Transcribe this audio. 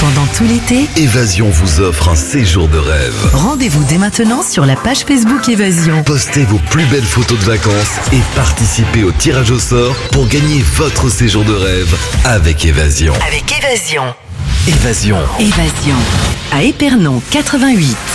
Pendant tout l'été, Évasion vous offre un séjour de rêve. rendez-vous dès maintenant sur la page Facebook Évasion. Postez vos plus belles photos de vacances et participez au tirage au sort pour gagner votre séjour de rêve avec Évasion. Avec Évasion. Évasion. Évasion. À Épernon 88.